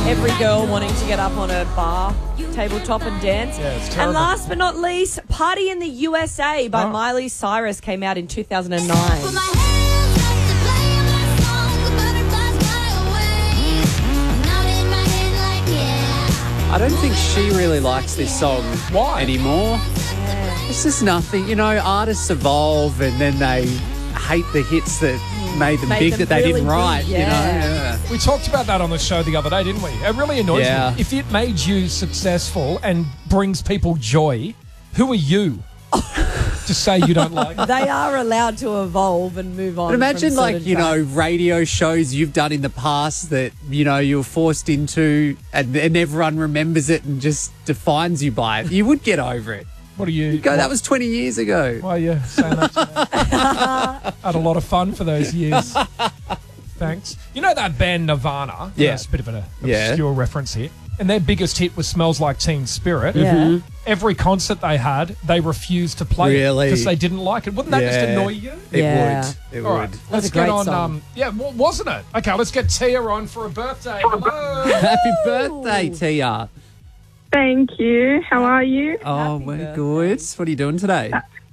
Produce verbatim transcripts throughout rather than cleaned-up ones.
Every girl wanting to get up on a bar tabletop and dance. Yeah, it's And terrible. last but not least, Party in the U S A by Oh. Miley Cyrus came out in two thousand nine. I don't think she really likes this song Why? anymore. It's just nothing. You know, artists evolve and then they hate the hits that made them Made big them that they really didn't write, big, you know. yeah. Yeah. We talked about that on the show the other day, didn't we? It really annoys Yeah. me. If it made you successful and brings people joy, who are you to say you don't like it? They are allowed to evolve and move on. But imagine, from like, certain you know, tracks. radio shows you've done in the past that, you know, you were forced into and, and everyone remembers it and just defines you by it. You would get over it. What are you? Go, what- that was twenty years ago. Why are you saying that to me? Had a lot of fun for those years. Thanks. You know that band Nirvana? Yeah. That's a bit of an Yeah. obscure reference here. And their biggest hit was Smells Like Teen Spirit. Yeah. Every concert they had, they refused to play Really? it because they didn't like it. Wouldn't that just Yeah. annoy you? It Yeah. would. It All would. right, That's let's a great get on. song. Um, yeah, wa- wasn't it? Okay, let's get Tia on for a birthday. Hello. Happy birthday, Tia. Thank you. How are you? Oh, Happy we're birthday. good. What are you doing today?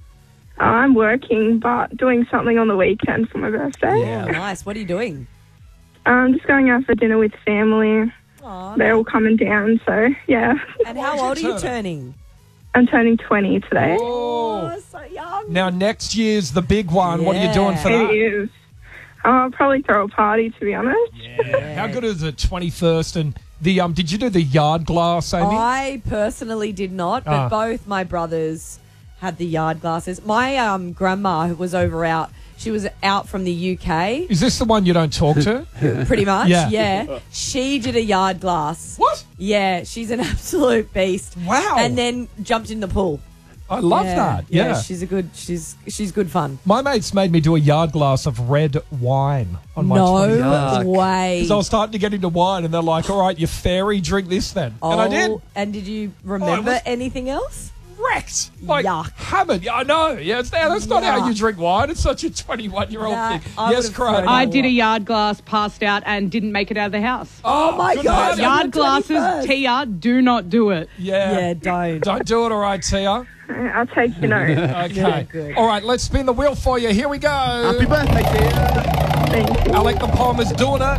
I'm working, but doing something on the weekend for my birthday. Yeah. Nice. What are you doing? I'm just going out for dinner with family. Aw. They're all coming down, so yeah. And Why how did you old are you turn it? turning? I'm turning twenty today. Oh. Oh, so young. Now, next year's the big one. What are you doing for It that? is. I'll probably throw a party, to be honest. Yeah. How good is it? twenty-first and the um. Did you do the yard glass, Amy? I personally did not, but Ah. both my brothers had the yard glasses. My um, grandma, who was over out, she was out from the U K, Is this the one you don't talk to? pretty much. Yeah. Yeah. She did a yard glass. What? Yeah, she's an absolute beast. Wow. And then jumped in the pool. I love Yeah. that. Yeah. she's a good. She's she's good fun. My mates made me do a yard glass of red wine on my No twenty-first. way. Because I was starting to get into wine, and they're like, "All right, you fairy, drink this then." and I did. Oh, And did you remember was- anything else? Wrecked, like Yuck. hammered. Yeah, I know. Yeah, it's, that's not how Yuck. you drink wine. It's such a twenty-one-year-old Nah, thing. I Yes, would've Craig. thrown I up. did a yard glass, passed out, and didn't make it out of the house. Oh, my good God. night. Yeah. Yard glasses, twenty-first. Tia, do not do it. Yeah. Yeah, don't. Don't do it, all right, Tia. I'll take your note. Okay. Yeah, good. All right, let's spin the wheel for you. Here we go. Happy birthday, Tia. Thank you. Alec the Palmer's doing it.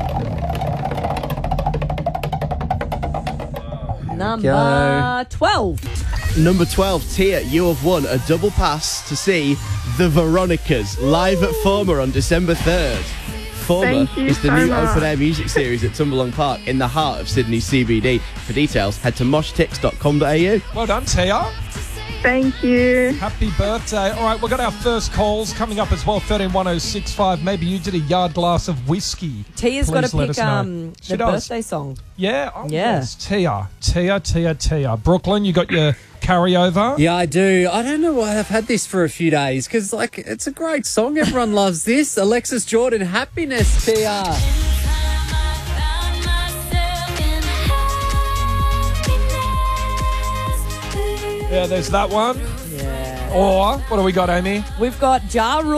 Number twelve. Number twelve, Tia, you have won a double pass to see The Veronicas live at Former on December third. Former Thank you is the so new much. open-air music series at Tumbalong Park in the heart of Sydney C B D. For details, head to moshtix dot com dot a u. Well done, Tia. Thank you. Happy birthday. All right, we've got our first calls coming up as well, thirteen one oh six five. Maybe you did a yard glass of whiskey. Tia's got Please to let pick us know. um, She the does. birthday song. Yeah? Oh, Yeah. yes. Tia. Tia, Tia, Tia. Brooklyn, you got your carryover? Yeah, I do. I don't know why I've had this for a few days because, like, it's a great song. Everyone loves this. Alexis Jordan, Happiness, Tia. Yeah, there's that one. Yeah. Or, what do we got, Amy? We've got Ja Rule.